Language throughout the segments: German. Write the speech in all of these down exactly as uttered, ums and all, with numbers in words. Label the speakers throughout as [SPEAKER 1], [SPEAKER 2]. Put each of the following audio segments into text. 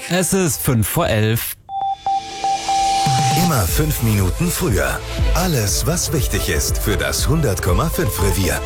[SPEAKER 1] Es ist fünf vor elf.
[SPEAKER 2] Immer fünf Minuten früher. Alles, was wichtig ist für das hundert Komma fünf Revier.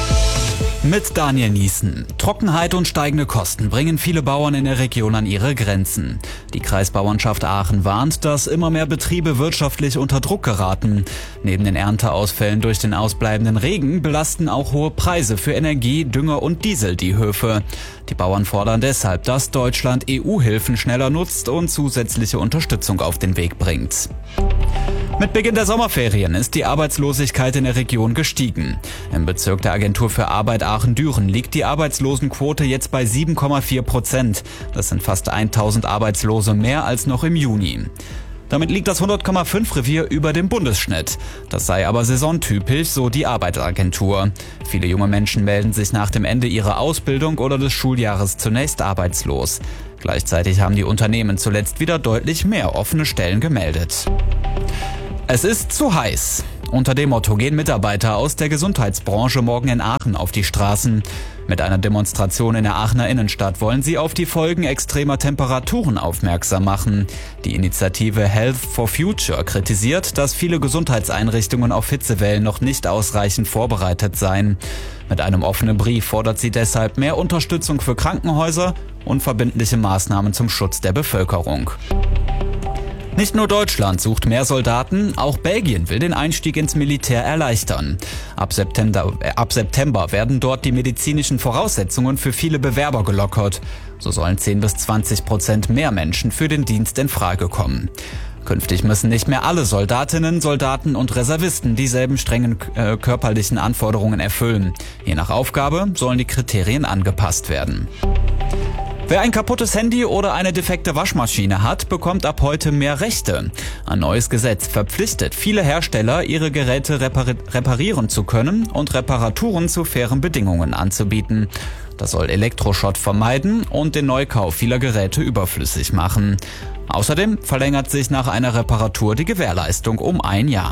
[SPEAKER 1] Mit Daniel Niesen. Trockenheit und steigende Kosten bringen viele Bauern in der Region an ihre Grenzen. Die Kreisbauernschaft Aachen warnt, dass immer mehr Betriebe wirtschaftlich unter Druck geraten. Neben den Ernteausfällen durch den ausbleibenden Regen belasten auch hohe Preise für Energie, Dünger und Diesel die Höfe. Die Bauern fordern deshalb, dass Deutschland E U-Hilfen schneller nutzt und zusätzliche Unterstützung auf den Weg bringt. Mit Beginn der Sommerferien ist die Arbeitslosigkeit in der Region gestiegen. Im Bezirk der Agentur für Arbeit Aachen-Düren liegt die Arbeitslosenquote jetzt bei sieben Komma vier Prozent. Das sind fast tausend Arbeitslose mehr als noch im Juni. Damit liegt das hundert Komma fünf Revier über dem Bundesschnitt. Das sei aber saisontypisch, so die Arbeitsagentur. Viele junge Menschen melden sich nach dem Ende ihrer Ausbildung oder des Schuljahres zunächst arbeitslos. Gleichzeitig haben die Unternehmen zuletzt wieder deutlich mehr offene Stellen gemeldet. Es ist zu heiß. Unter dem Motto gehen Mitarbeiter aus der Gesundheitsbranche morgen in Aachen auf die Straßen. Mit einer Demonstration in der Aachener Innenstadt wollen sie auf die Folgen extremer Temperaturen aufmerksam machen. Die Initiative Health for Future kritisiert, dass viele Gesundheitseinrichtungen auf Hitzewellen noch nicht ausreichend vorbereitet seien. Mit einem offenen Brief fordert sie deshalb mehr Unterstützung für Krankenhäuser und verbindliche Maßnahmen zum Schutz der Bevölkerung. Nicht nur Deutschland sucht mehr Soldaten, auch Belgien will den Einstieg ins Militär erleichtern. Ab September, äh, ab September werden dort die medizinischen Voraussetzungen für viele Bewerber gelockert. So sollen zehn bis zwanzig Prozent mehr Menschen für den Dienst in Frage kommen. Künftig müssen nicht mehr alle Soldatinnen, Soldaten und Reservisten dieselben strengen äh, körperlichen Anforderungen erfüllen. Je nach Aufgabe sollen die Kriterien angepasst werden. Wer ein kaputtes Handy oder eine defekte Waschmaschine hat, bekommt ab heute mehr Rechte. Ein neues Gesetz verpflichtet viele Hersteller, ihre Geräte repar- reparieren zu können und Reparaturen zu fairen Bedingungen anzubieten. Das soll Elektroschrott vermeiden und den Neukauf vieler Geräte überflüssig machen. Außerdem verlängert sich nach einer Reparatur die Gewährleistung um ein Jahr.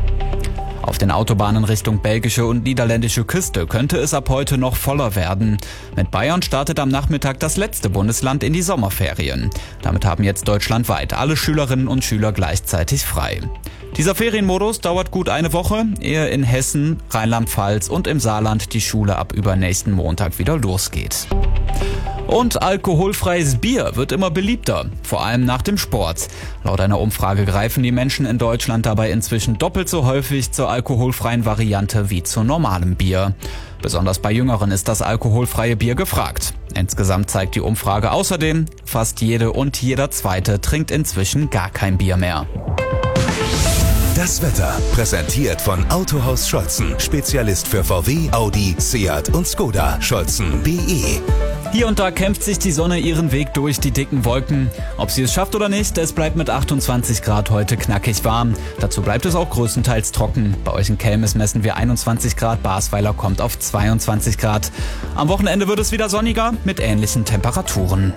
[SPEAKER 1] Auf den Autobahnen Richtung belgische und niederländische Küste könnte es ab heute noch voller werden. Mit Bayern startet am Nachmittag das letzte Bundesland in die Sommerferien. Damit haben jetzt deutschlandweit alle Schülerinnen und Schüler gleichzeitig frei. Dieser Ferienmodus dauert gut eine Woche, ehe in Hessen, Rheinland-Pfalz und im Saarland die Schule ab übernächsten Montag wieder losgeht. Und alkoholfreies Bier wird immer beliebter, vor allem nach dem Sport. Laut einer Umfrage greifen die Menschen in Deutschland dabei inzwischen doppelt so häufig zur alkoholfreien Variante wie zu normalem Bier. Besonders bei Jüngeren ist das alkoholfreie Bier gefragt. Insgesamt zeigt die Umfrage außerdem, fast jede und jeder Zweite trinkt inzwischen gar kein Bier mehr.
[SPEAKER 2] Das Wetter, präsentiert von Autohaus Scholzen, Spezialist für V W, Audi, Seat und Skoda. Scholzen punkt de.
[SPEAKER 1] Hier und da kämpft sich die Sonne ihren Weg durch die dicken Wolken. Ob sie es schafft oder nicht, es bleibt mit achtundzwanzig Grad heute knackig warm. Dazu bleibt es auch größtenteils trocken. Bei euch in Kelmis messen wir einundzwanzig Grad, Basweiler kommt auf zweiundzwanzig Grad. Am Wochenende wird es wieder sonniger mit ähnlichen Temperaturen.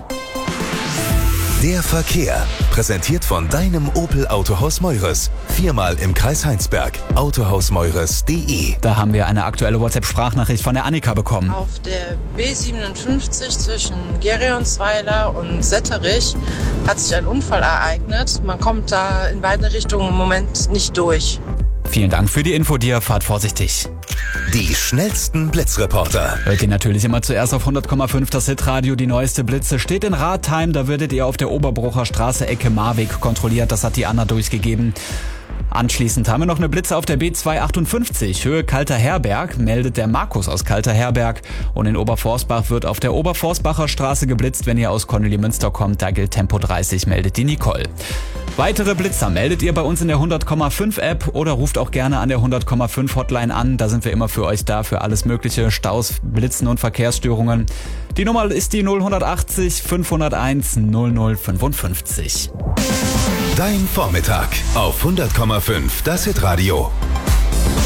[SPEAKER 2] Der Verkehr, präsentiert von deinem Opel Autohaus Meures. Viermal im Kreis Heinsberg. autohaus meures punkt de.
[SPEAKER 1] Da haben wir eine aktuelle WhatsApp-Sprachnachricht von der Annika bekommen.
[SPEAKER 3] Auf der B siebenundfünfzig zwischen Gerionsweiler und Setterich hat sich ein Unfall ereignet. Man kommt da in beide Richtungen im Moment nicht durch.
[SPEAKER 1] Vielen Dank für die Info dir, fahrt vorsichtig.
[SPEAKER 2] Die schnellsten Blitzreporter.
[SPEAKER 1] Hört ihr natürlich immer zuerst auf hundert Komma fünf das Hitradio. Die neueste Blitze steht in Rathheim. Da werdet ihr auf der Oberbrucher Straße Ecke Marweg kontrolliert. Das hat die Anna durchgegeben. Anschließend haben wir noch eine Blitze auf der B zweihundertachtundfünfzig, Höhe Kalter Herberg, meldet der Markus aus Kalter Herberg. Und in Oberforstbach wird auf der Oberforstbacher Straße geblitzt, wenn ihr aus Cornelimünster kommt. Da gilt Tempo dreißig, meldet die Nicole. Weitere Blitzer meldet ihr bei uns in der hundert Komma fünf App oder ruft auch gerne an der hundert Komma fünf Hotline an. Da sind wir immer für euch da, für alles mögliche, Staus, Blitzen und Verkehrsstörungen. Die Nummer ist die null achtzig fünfhunderteins null null fünfundfünfzig.
[SPEAKER 2] Dein Vormittag auf hundert Komma fünf das Hitradio.